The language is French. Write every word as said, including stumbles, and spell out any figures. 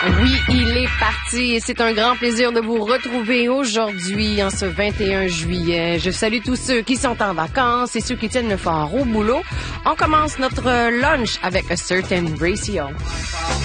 Oui, il est parti et c'est un grand plaisir de vous retrouver aujourd'hui en ce vingt et un juillet. Je salue tous ceux qui sont en vacances et ceux qui tiennent le fort au boulot. On commence notre lunch avec A Certain Ratio.